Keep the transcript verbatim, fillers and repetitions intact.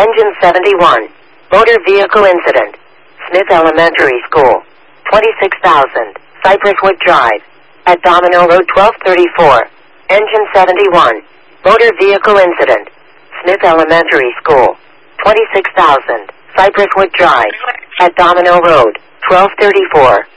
Engine seventy-one. Motor vehicle incident. Smith Elementary School. twenty-six thousand. Cypress Wood Drive. At Domino Road twelve thirty-four. Engine seventy-one. Motor vehicle incident. Smith Elementary School. twenty-six thousand. Cypress Wood Drive. At Domino Road twelve thirty-four.